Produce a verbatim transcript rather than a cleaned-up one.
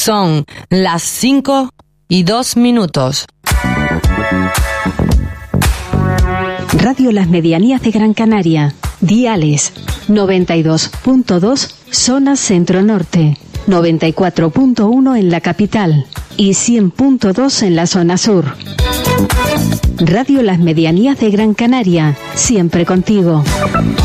Son las cinco y dos minutos. Radio Las Medianías de Gran Canaria. Diales noventa y dos punto dos zona centro-norte, noventa y cuatro punto uno en la capital y cien punto dos en la zona sur. Radio Las Medianías de Gran Canaria, siempre contigo.